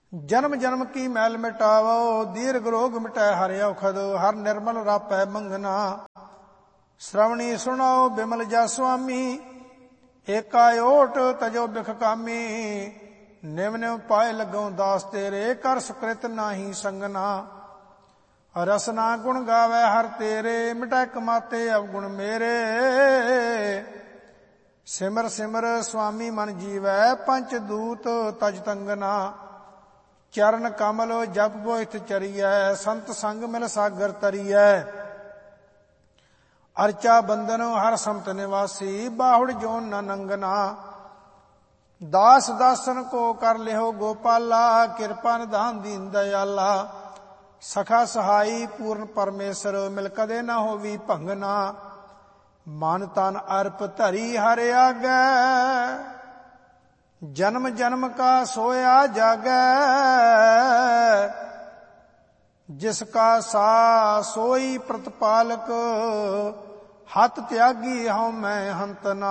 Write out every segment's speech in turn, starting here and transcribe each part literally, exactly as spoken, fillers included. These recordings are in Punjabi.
जन्म जन्म की मैल मिटावो, दीर्घ रोग मिटै हर औखद, हर निर्मल रापै मंगना। श्रवणी सुनाओ बिमल जा स्वामी, एका ओट तजो बिख कामी। निव निव पाए लगो दास तेरे, कर सुकृत नाही संगना। रसना गुण गावे हर तेरे, मिटै कमाते अवगुण मेरे। सिमर सिमर स्वामी मन जीवै, पंच दूत तज तंगना। चरण कमल जप बोहित चरियै, संत संग मिल सागर तरियै। अर्चा बंदन हर समत निवासी, बाहुड़ जोन न नंगना। दास दासन को कर लिहो गोपाला, कृपा निधान दीन दयाला। सखा सहाई पूर्ण परमेश्वर, मिल कदे न होवी भंगना। मन तन अर्प धरी हर आगै, जन्म जन्म का सोया जागै। जिसका सा सोई प्रतिपालक, हत त्यागी हूं मैं हंतना।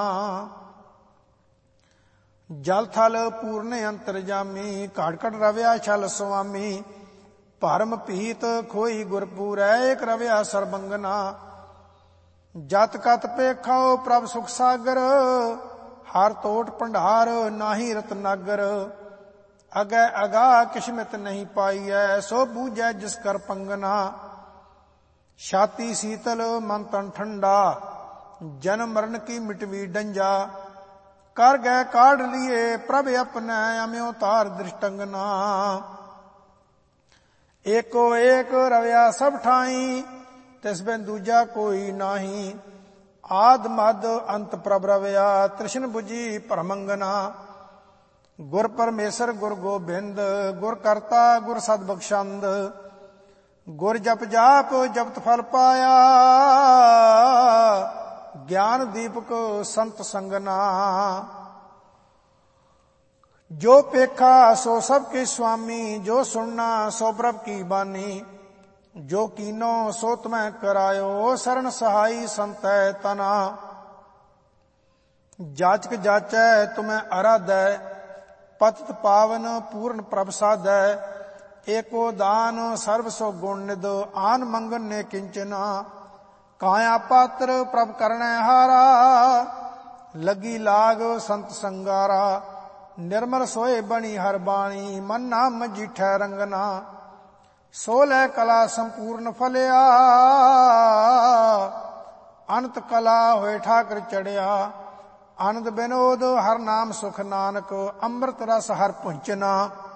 जल थल पूर्ण अंतरजामी, घट घट रव्या छल स्वामी। भरम पीत खोई गुरपूरै, एक रव्या सरबंगना। जत कत पेखाओ प्रभ सुख सागर, हर तोट भंडार नाही रतनागर। अगै अगा किशमित नहीं पाईऐ, सो बूझै जिस कर पंगना। छाती शीतल मन तन ठंडा, जन्म मरण की मिटवी डंजा। कर गए काढ़ लिए प्रभ अपने, अम्यो तार दृष्टंगना। एको एक रव्या सब ठाई, तिस बिन दूजा कोई नाही। आद मद अंत प्रभ रव्या, तृष्ण बुझी परमंगना। गुर परमेश्वर गुर गोबिंद, गुर करता गुर सदबख्शंद। गुर जप जाप जपत फल पाया, ज्ञान दीपक संत संगना। जो पेखा सो सब के स्वामी, जो सुनना सो प्रभ की बानी। जो कीनो सो तुम्हें करायो, शरण सहाई संतै तना। जाचक जाचै तुम्हें आराधै, पतित पावन पूर्ण प्रभ साधै। एको दान सर्व सो गुण निध, आन मंगन ने किंचना। काया पात्र प्रभ करणै हारा, लगी लाग संत संगारा। निर्मल सोए बणी हर बाणी, मन नाम जीठै रंगना। सोलह कला संपूर्ण फलिया, अनंत कला होए ठाकर चढ़िया। आनंद विनोद हर नाम सुख नानक, अमृत रस हर पुंचना।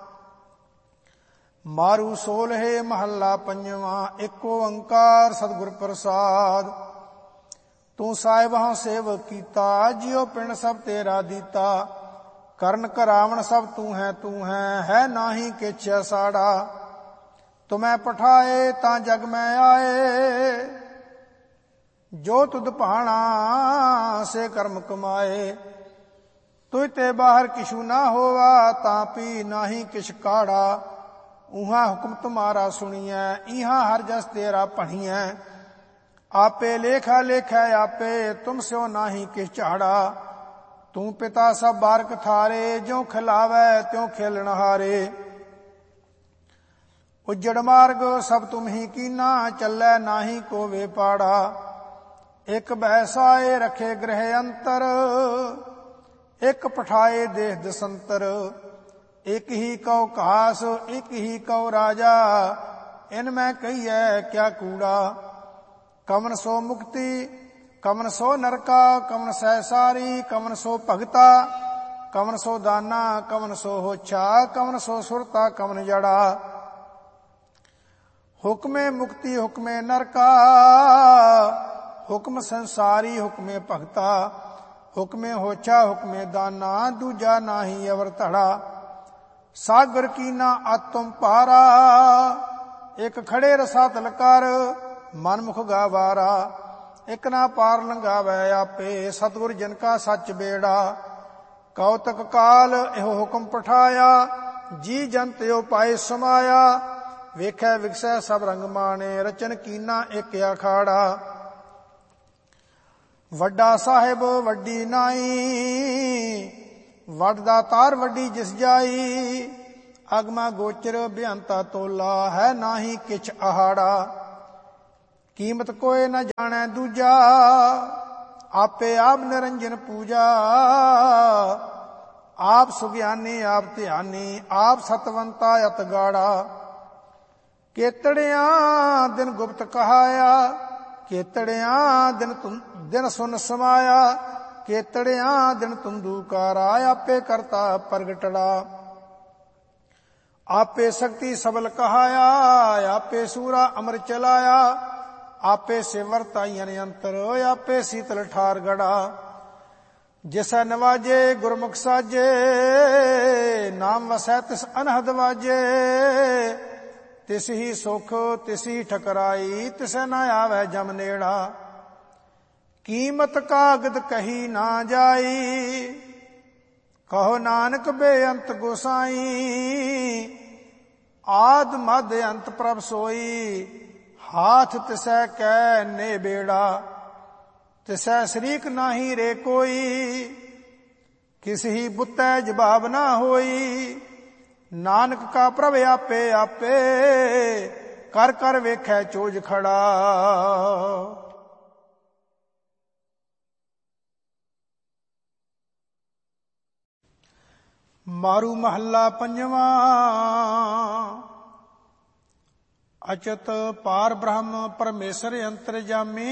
मारू सोलहे महला पंजवा, एको ओंकार सतगुर प्रसाद। तू साहिबां सेवक कीता, जियो पिंड सब तेरा दीता। करण करावण सब तू है तू है, है नाही किछ साड़ा। तुम्हें पठाए ता जग में आए, जो तुद भाणा से कर्म कमाए। तुझ ते बाहर किशु ना होवा, तापी नाही किछ काढ़ा। ऊहा हुक्म तुम्हारा सुनिए, इहा हर जस तेरा पढ़िए। आपे लेखा लेखै आपे, तुम स्यो नाही किछ झाड़ा। तू पिता सब बारक थारे, ज्यों खिलावै त्यों खेलन हारे। उजड़ मार्ग सब तुम ही कीना, चलै नाही को वे पाड़ा। एक बैसाए रखे गृह अंतर, एक पठाए देह दसंतर। एक ही कौ घास एक ही कौ राजा, इनमें कहिए क्या कूड़ा। कवन सो मुक्ति कवन सो नरका, कवन सहसारी कवन सो भगता। कवन सो दाना कवन सो होछा, कवन सो सुरता कवन जड़ा। हुक्मे मुक्ति हुक्मे नरका, हुक्म संसारी हुक्मे भगता। हुक्मे होछा हुक्मे दाना, दूजा नाही अवर धड़ा। सागर की ना आत्म पारा, एक खड़े रसा तलकार। मनमुख गावारा, एक ना पार लंघावै आपे। सतगुर जिनका सच बेड़ा, कौतक काल एहो हुक्म पठाया। जी जंत यो पाए समाया, वेखै विकसै सब रंग माणे। रचन कीना एक अखाड़ा, वड्डा साहिब वड्डी नाई। वड दा तार वड्डी जिस जाई, ਅਗਮਾ ਗੋਚਰ ਬਿਅੰਤਾ ਤੋਲਾ, ਹੈ ਨਾਹੀ ਕਿਛ ਆਹਾੜਾ। ਕੀਮਤ ਕੋਏ ਨ ਜਾਣੈ ਦੂਜਾ, ਆਪੇ ਆਪ ਨਿਰੰਜਨ ਪੂਜਾ। ਆਪ ਸੁਗਿਆਨੀ ਆਪ ਧਿਆਨੀ, ਆਪ ਸਤਵੰਤਾ ਅਤ ਗਾੜਾ। ਕੇਤੜਿਆਂ ਦਿਨ ਗੁਪਤ ਕਹਾਇਆ, ਕੇਤੜਿਆਂ ਦਿਨ ਦਿਨ ਸੁਨ ਸਮਾਇਆ। ਕੇਤੜਿਆਂ ਦਿਨ ਤੁੰਦੂਕਾਰਾ, ਆਪੇ ਕਰਤਾ ਪ੍ਰਗਟੜਾ। ਆਪੇ ਸ਼ਕਤੀ ਸਬਲ ਕਹਾਇਆ, ਆਪੇ ਸੂਰਾ ਅਮਰ ਚਲਾਇਆ। ਆਪੇ ਸਿਵਰ ਤਾਈਨ ਅੰਤਰ, ਆਪੇ ਸੀਤਲ ਠਾਰ ਗੜਾ। ਜਿਸੈ ਨਵਾਜੇ ਗੁਰਮੁਖ ਸਾਜੇ, ਨਾਮ ਵਸੈ ਤਿਸ ਅਨਹਦ ਵਾਜੇ। ਤਿਸ ਹੀ ਸੁਖ ਤਿਸ ਹੀ ਠਕਰਾਈ, ਤਿਸੈ ਨ ਆਵੈ ਜਮ ਨੇੜਾ। ਕੀਮਤ ਕਾਗਦ ਕਹੀ ਨਾ ਜਾਈ, ਕਹੋ ਨਾਨਕ ਬੇਅੰਤ ਗੋਸਾਈ। ਆਦ ਮਧ ਅੰਤ ਪ੍ਰਭ ਸੋਈ, ਹਾਥ ਤਿਸੈ ਕੈ ਨੇ ਬੇੜਾ। ਤਿਸੈ ਸ਼ਰੀਕ ਨਾਹੀ ਰੇ ਕੋਈ, ਕਿਸ ਹੀ ਬੁੱਤੈ ਜਵਾਬ ਨਾ ਹੋਈ। ਨਾਨਕ ਕਾ ਪ੍ਰਭ ਆਪੇ ਆਪੇ, ਕਰ ਕਰ ਵੇਖੈ ਚੋਜ ਖੜਾ। ਮਾਰੂ ਮਹੱਲਾ ਪੰਜਵਾਂ। ਅਚਤ ਪਾਰ ਬ੍ਰਹਮ ਪਰਮੇਸ਼ਰ ਅੰਤਰਜਾਮੀ,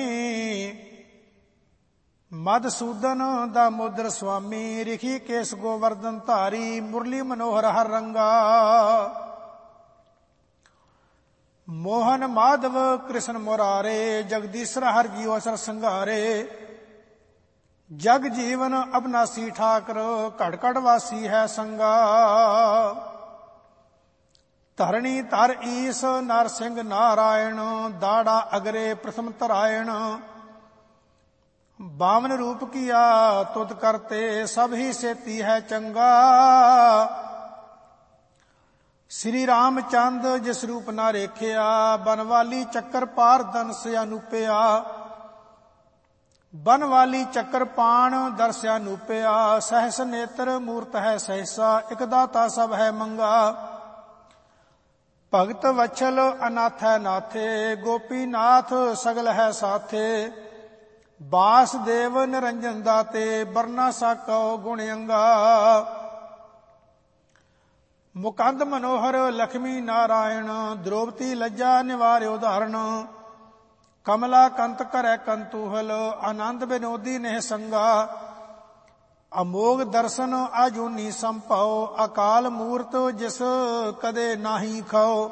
ਮਧਸੂਦਨ ਦਾਮੋਦਰ ਸੁਆਮੀ। ਰਿਖੀ ਕੇਸ ਗੋਵਰਧਨ ਧਾਰੀ, ਮੁਰਲੀ ਮਨੋਹਰ ਹਰ ਰੰਗਾ। ਮੋਹਨ ਮਾਧਵ ਕ੍ਰਿਸ਼ਨ ਮੁਰਾਰੇ, ਜਗਦੀਸ਼ਰ ਹਰ ਜੀਉ ਅਸਰ ਸੰਘਾਰੇ। ਜਗ ਜੀਵਨ ਅਬਨਾਸੀ ਠਾਕਰ, ਘੜ ਘੜ ਵਾਸੀ ਹੈ ਸੰਗਾ। ਧਰਣੀ ਧਰ ਈਸ ਨਰ ਸਿੰਘ ਨਾਰਾਇਣ, ਦਾੜਾ ਅਗਰੇ ਪ੍ਰਥਮ ਧਰਾਇਣ। ਬਾਵਨ ਰੂਪ ਕੀਆ ਤੁਧ ਕਰਤੇ, ਸਭ ਹੀ ਸੇਤੀ ਹੈ ਚੰਗਾ। ਸ੍ਰੀ ਰਾਮ ਚੰਦ ਜਿਸ ਰੂਪ ਨਾ ਰੇਖਿਆ, ਬਨਵਾਲੀ ਚੱਕਰ ਪਾਰ ਦਨਸ ਅਨੂਪਿਆ। ਬਨਵਾਲੀ ਚੱਕਰ ਪਾਣ ਦਰਸਿਆ ਨੂਪਿਆ। ਸਹਿਸ ਨੇਤਰ ਮੂਰਤ ਹੈ ਸਹਿਸਾ, ਇਕ ਦਾਤਾ ਸਭ ਹੈ ਮੰਗਾ। ਭਗਤ ਵਛਲ ਅਨਾਥ ਹੈ ਨਾਥੇ, ਗੋਪੀਨਾਥ ਸਗਲ ਹੈ ਸਾਥੇ। ਬਾਸਦੇਵ ਨਿਰੰਜਨ ਦਾਤੇ, ਬਰਨਾ ਸਾਕਉ ਗੁਣ ਅੰਗਾ। ਮੁਕੰਦ ਮਨੋਹਰ ਲక్ష్ਮੀ ਨਾਰਾਇਣ, ਦ੍ਰੋਪਦੀ ਲੱਜਾ ਨਿਵਾਰਿਓ ਧਾਰਨ। ਕਮਲਾ ਕੰਤ ਕਰੈ ਕੰਤੂਹਲ, ਆਨੰਦ ਬਿਨੋਦੀ ਨਹਿ ਸੰਗਾ। ਅਮੋਗ ਦਰਸ਼ਨ ਆਜੂਨੀ ਸੰਭਉ, ਅਕਾਲ ਮੂਰਤ ਜਿਸ ਕਦੇ ਨਾਹੀ ਖਾਓ।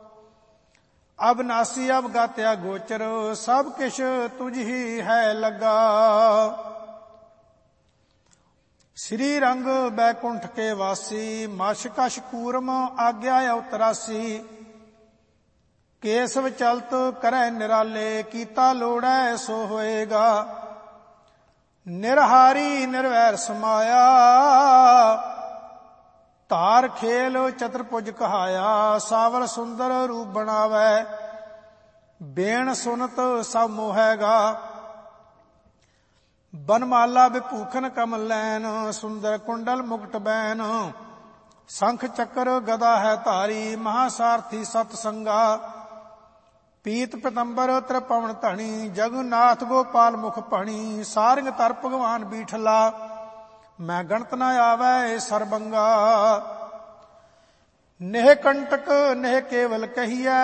ਅਬਨਾਸੀ ਅਵਗਾਤਿਆ ਗੋਚਰ, ਸਭ ਕਿਛ ਤੁਝ ਹੀ ਹੈ ਲੱਗਾ। ਸ੍ਰੀ ਰੰਗ ਬੈਕੁੰਠ ਕੇ ਵਾਸੀ, ਮਸ਼ ਕਸ਼ ਕੂਰਮ ਆਗਿਆ ਅਵਤਰਾਸੀ। ਕੇਸਵ ਚਲਤ ਕਰੈ ਨਿਰਾਲੇ, ਕੀਤਾ ਲੋੜੈ ਸੋ ਹੋਏਗਾ। ਨਿਰਹਾਰੀ ਨਿਰਵੈਰ ਸਮਾਇਆ, ਧਾਰ ਖੇਲ ਚਤੁਰਭੁਜ ਕਹਾਇਆ। ਸਾਵਰ ਸੁੰਦਰ ਰੂਪ ਬਣਾਵੈ, ਬੇਣ ਸੁਨਤ ਸਭ ਮੋਹੈਗਾ। ਬਨਮਾਲਾ ਵਿਭੂਖਨ ਕਮਲ ਲੈਨ, ਸੁੰਦਰ ਕੁੰਡਲ ਮੁਕਟ ਬੈਨ। ਸ਼ੰਖ ਚੱਕਰ ਗਦਾ ਹੈ ਧਾਰੀ, ਮਹਾਸਾਰਥੀ ਸਤ ਸੰਗਾ। ਪੀਤ ਪਤੰਬਰ ਤ੍ਰਿਪਵਨ ਧਣੀ, ਜਗੁਨਾਥ ਗੋਪਾਲ ਮੁਖ ਭਣੀ। ਸਾਰਿੰਗ ਧਰ ਭਗਵਾਨ ਬੀਠਲਾ, ਮੈਂ ਗਣਤ ਨ ਆਵੈ ਸਰਬੰਗਾ। ਨੇਹ ਕੰਟਕ ਨੇਹ ਕੇਵਲ ਕਹੀਐ,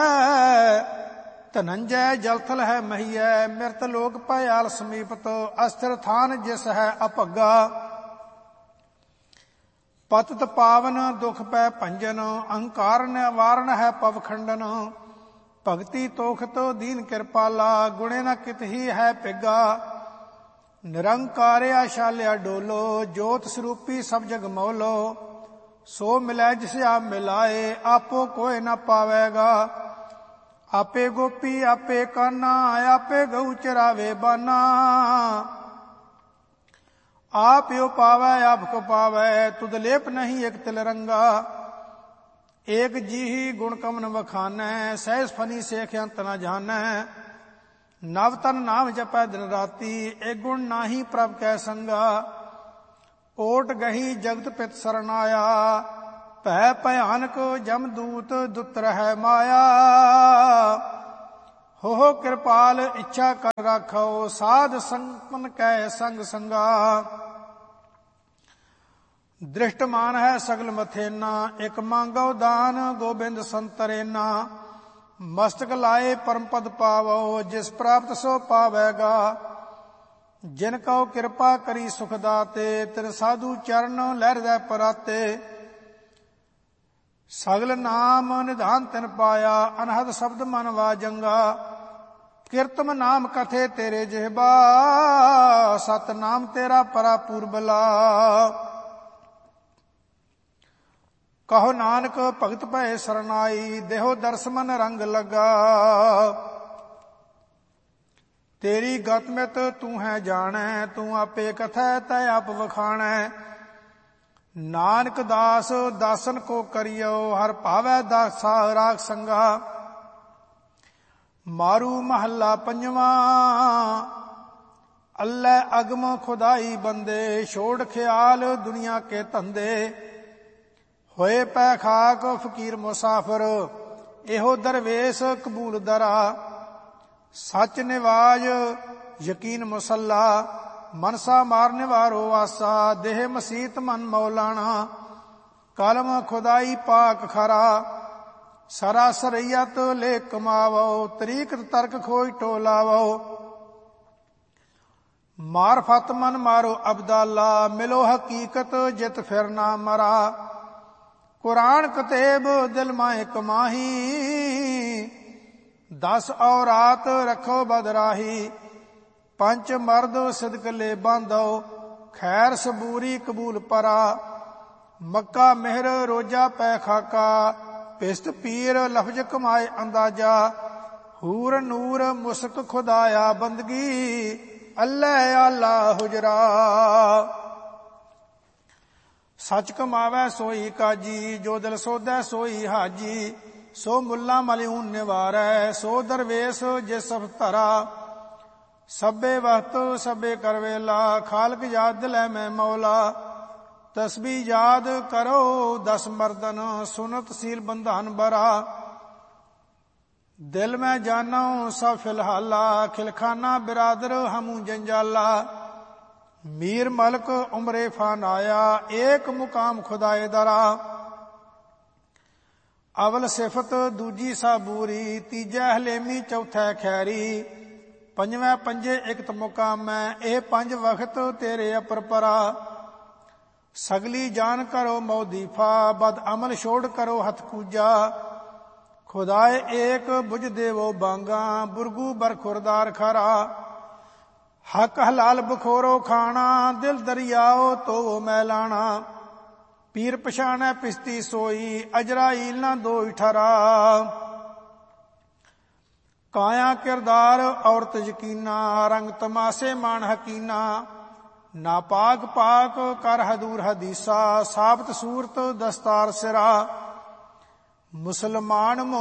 ਧਨੰਜੈ ਜਲਥਲ ਹੈ ਮਹੀਐ। ਮਿਰਤ ਲੋਕ ਭਇਆਲ ਸਮੀਪਤ, ਅਸਥਿਰ ਥਾਨ ਜਿਸ ਹੈ ਅਭੱਗਾ। ਪਤਿਤ ਪਾਵਨ ਦੁਖ ਪੈ ਭੰਜਨ, ਅਹੰਕਾਰ ਨਿਵਾਰਨ ਹੈ ਪਵ ਖੰਡਨ। ਭਗਤੀ ਤੋਖਤ ਦੀਨ ਕਿਰਪਾਲਾ, ਗੁਣੇ ਨ ਕਿਤ ਹੀ ਹੈ ਪਿਗਾ। ਨਿਰੰਕਾਰਿਆ ਸ਼ਾਲਿਆ ਡੋਲੋ, ਜੋਤ ਸਰੂਪੀ ਸਭ ਜਗ ਮੌਲੋ। ਸੋ ਮਿਲੈ ਜਿਸ ਆਪ ਮਿਲਾਏ, ਆਪੋ ਕੋਇ ਨ ਪਾਵੇਗਾ। ਆਪੇ ਗੋਪੀ ਆਪੇ ਕਾਨਾ, ਆਪੇ ਗਊ ਚਰਾਵੇ ਬਾਨਾ। ਆਪ ਯੋ ਪਾਵੈ ਆਪ ਕੋ ਪਾਵੈ, ਤੁਧ ਲੇਪ ਨਹੀਂ ਇਕ ਤਿਲ ਰੰਗਾ। ਏਕ ਜੀਹੀ ਗੁਣ ਕਮਨ ਵਖਾਨੈ, ਸਹਿਸ ਫਨੀ ਸੇਖ ਅੰਤ ਨ ਜਾਣੈ। ਨਵ ਤਨ ਨਾਮ ਜਪੈ ਦਿਨ ਰਾਤੀ, ਏ ਗੁਣ ਨਾਹੀ ਪ੍ਰਭ ਕੈ ਸੰਗਾ। ਓਟ ਗਹੀ ਜਗਤ ਪਿਤ ਸਰਨਾਇਆ, ਭੈ ਭਿਆਨਕ ਜਮਦੂਤ ਦੁੱਤ ਰਹਿ ਮਾਇਆ। ਹੋ ਹੋ ਕਿਰਪਾਲ ਇੱਛਾ ਕਰ ਰਾਖੋ ਸਾਧ ਸੰਪਨ ਕੈ ਸੰਗ ਸੰਗਾ। ਦ੍ਰਿਸ਼ਟਮਾਨ ਹੈ ਸਗਲ ਮਥੇਨਾ ਇਕ ਮੰਗੋ ਦਾਨ ਗੋਬਿੰਦ ਸੰਤਰੇਨਾ। ਮਸਤਕ ਲਾਏ ਪਰਮ ਪਦ ਪਾਵੋ ਜਿਸ ਪ੍ਰਾਪਤ ਸੋ ਪਾਵੈਗਾ। ਜਿਨ ਕਉ ਕਿਰਪਾ ਕਰੀ ਸੁਖ ਦਾਤੇ ਤਿਨ ਸਾਧੂ ਚਰਨ ਲਹਿਰਦੈ ਪਰਾਤੇ। ਸਗਲ ਨਾਮ ਨਿਧਾਨ ਤਿਨ ਪਾਇਆ ਅਨਹਦ ਸ਼ਬਦ ਮਨ ਵਾਜੰਗਾ। ਕੀਰਤਮ ਨਾਮ ਕਥੇ ਤੇਰੇ ਜਿਹਬਾ ਸਤ ਨਾਮ ਤੇਰਾ ਪਰਾ ਪੂਰਬਲਾ। ਕਹੋ ਨਾਨਕ ਭਗਤ ਭਏ ਸਰਨਾਈ ਦੇਹੋ ਦਰਸ ਮਨ ਰੰਗ ਲਗਾ। ਤੇਰੀ ਗਤ ਮਿਤ ਤੂੰ ਹੈ ਜਾਣੈ ਤੂੰ ਆਪੇ ਕਥੈ ਤੈ ਆਪ ਵਖਾਣੈ। ਨਾਨਕ ਦਾਸ ਦਾਸਨ ਕੋ ਕਰਿਓ ਹਰ ਭਾਵੈ ਦਾਸਾ ਰਾਖ ਸੰਗਾ। ਮਾਰੂ ਮਹੱਲਾ ਪੰਜਵਾਂ ਅੱਲੇ ਅਗਮ ਖੁਦਾਈ ਬੰਦੇ ਛੋੜ ਖਿਆਲ ਦੁਨੀਆ ਕੇ ਧੰਦੇ। ਹੋਏ ਪੈ ਖਾਕ ਫਕੀਰ ਮੁਸਾਫਰ ਇਹੋ ਦਰਵੇਸ਼ ਕਬੂਲ ਦਰਾ। ਸੱਚ ਨਿਵਾਜ ਯਕੀਨ ਮੁਸੱਲਾ ਮਨਸਾ ਮਾਰ ਨਿਵਾਰੋ ਆਸਾ। ਦੇਹ ਮਸੀਤ ਮਨ ਮੌਲਾਣਾ ਕਲਮ ਖੁਦਾਈ ਪਾਕ ਖਰਾ। ਸਰਾ ਸਰਈਅਤ ਲੇ ਕਮਾਵੋ ਤਰੀਕਤ ਤਰਕ ਖੋਜ ਟੋਲਾਵੋ। ਮਾਰਫਤ ਮਨ ਮਾਰੋ ਅਬਦਾਲਾ ਮਿਲੋ ਹਕੀਕਤ ਜਿਤ ਫਿਰ ਨਾ ਮਰਾ। ਕੁਰਾਨ ਕਤੇਬ ਦਿਲ ਮਾਏ ਕਮਾਹੀ ਦਸ ਔਰਾਤ ਰੱਖੋ ਬਦਰਾਹੀ। ਪੰਚ ਮਰਦ ਸਿਦਕ ਲੈ ਬਾਂਧੋ ਖੈਰ ਸਬੂਰੀ ਕਬੂਲ ਪਰਾ। ਮੱਕਾ ਮਿਹਰ ਰੋਜਾ ਪੈ ਖਾਕਾ ਪਿਸਤ ਪੀਰ ਲਫਜ਼ ਕਮਾਏ ਅੰਦਾਜ਼ਾ। ਹੂਰ ਨੂਰ ਮੁਸਕ ਖੁਦਾਇਆ ਬੰਦਗੀ ਅੱਲੇ ਆਲਾ ਹੁਜਰਾ। ਸੱਚ ਕਮਾਵੈ ਸੋਈ ਕਾਜੀ ਜੋ ਦਿਲ ਸੋਧੈ ਸੋਈ ਹਾਜੀ। ਸੋ ਮੁੱਲਾ ਮਲਿਊਨ ਨਿਵਾਰੈ ਸੋ ਦਰਵੇਸ਼ ਜਿਸ ਸਭ ਧਰਾ। ਸਭੇ ਵਕਤ ਸਭੇ ਕਰ ਵੇਲਾ ਖਾਲਕ ਯਾਦ ਦਿਲੈ ਮੈਂ ਮੌਲਾ। ਤਸਬੀਹ ਯਾਦ ਕਰੋ ਦਸ ਮਰਦਨ ਸੁਨਤ ਸੀਲ ਬੰਧਨ ਬਰਾ। ਦਿਲ ਮੈਂ ਜਾਨੋ ਸਭ ਫਿਲਹਾਲਾ ਖਿਲਖਾਨਾ ਬਿਰਾਦਰ ਹਮੂ ਜੰਜਾਲਾ। ਮੀਰ ਮਲਕ ਉਮਰੇ ਫਾਨਾਇਆ ਏਕ ਮੁਕਾਮ ਖੁਦਾਏ ਦਰਾ। ਅਵਲ ਸਿਫਤ ਦੂਜੀ ਸਾਬੂਰੀ ਤੀਜੈ ਹਲੇਮੀ ਚੌਥੈ ਖੈਰੀ। ਪੰਜਵੇਂ ਪੰਜੇ ਇਕਤ ਮੁਕਾਮੈ ਇਹ ਪੰਜ ਵਖਤ ਤੇਰੇ ਅਪਰਪਰਾ। ਸਗਲੀ ਜਾਨ ਕਰੋ ਮੌਦੀਫਾ ਬਦ ਅਮਲ ਛੋੜ ਕਰੋ ਹੱਥ ਕੂਜਾ। ਖੁਦਾਏ ਏਕ ਬੁਝ ਦੇਵੋ ਬਾਂਗਾ ਬੁਰਗੂ ਬਰਖੁਰਦਾਰ ਖਰਾ। ਹੱਕ ਹਲਾਲ ਬਖੋਰੋ ਖਾਣਾ ਦਿਲ ਦਰਿਆਓ ਤੋ ਮੈਲਾਣਾ। ਪੀਰ ਪਛਾਣੈ ਪਿਸਤੀ ਸੋਈ ਅਜਰਾਈਲ ਨਾ ਦੋਇ ਠਰਾ। ਕਾਇਆ ਕਿਰਦਾਰ ਔਰਤ ਯਕੀਨਾ ਰੰਗ ਤਮਾਸੇ ਮਾਨ ਹਕੀਨਾ। ਨਾਪਾਕ ਪਾਕ ਕਰ ਹਦੂਰ ਹਦੀਸਾ ਸਾਬਤ ਸੂਰਤ ਦਸਤਾਰ ਸਿਰਾ। ਮੁਸਲਮਾਨ